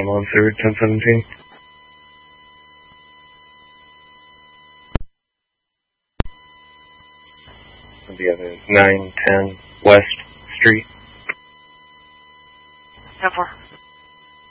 I'm on third, 1017. The other is 910 West Street. 10-4.